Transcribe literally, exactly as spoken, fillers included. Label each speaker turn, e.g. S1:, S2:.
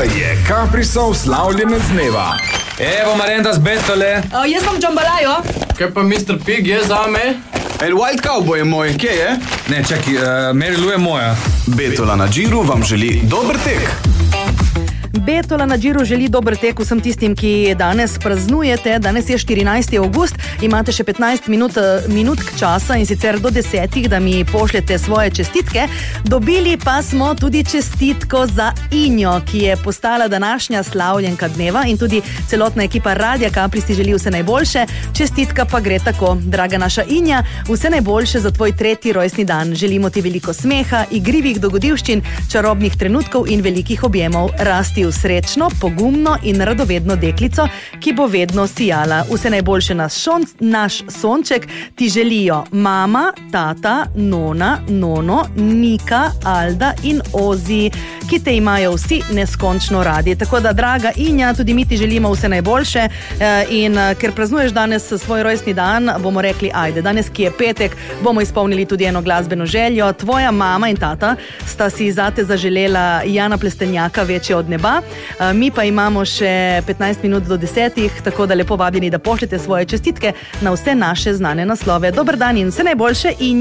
S1: je Caprisov slavljenec dneva.
S2: Evo Marenda z Betole.
S3: Uh, jaz sem Džambalajo.
S4: Kaj pa mister Pig je zame?
S5: El White Cowboy je moj, kje je?
S2: Ne, čaki, uh, Mary Lou je moja.
S5: Betola na Džiru vam želi dober tek.
S3: Betola na Džiru želi dober tek vsem tistim, ki danes praznujete. Danes je štirinajsti avgust, imate še petnajst minut, minutk časa in sicer do desetih, da mi pošljete svoje čestitke. Dobili pa smo tudi čestitko za Injo, ki je postala današnja slavljenka dneva in tudi celotna ekipa Radia Capri si želi vse najboljše. Čestitka pa gre tako: draga naša Inja, vse najboljše za tvoj tretji rojstni dan. Želimo ti veliko smeha, igrivih dogodivščin, čarobnih trenutkov in velikih objemov. Rasti srečno, pogumno in radovedno deklico, ki bo vedno sijala. Vse najboljše naš, šon, naš sonček ti želijo mama, tata, nona, nono, Nika, Alda in Ozi, ki te imajo vsi neskončno radi. Tako da, draga Inja, tudi mi ti želimo vse najboljše in ker praznuješ danes svoj rojstni dan, bomo rekli, ajde, danes, ki je petek, bomo izpolnili tudi eno glasbeno željo. Tvoja mama in tata sta si zate zaželela Jana Plestenjaka, Večje od neba. Mi pa imamo še petnajst minut do desetih, tako da lepo vabljeni, da pošljete svoje čestitke na vse naše znane naslove. Dober dan in vse najboljše in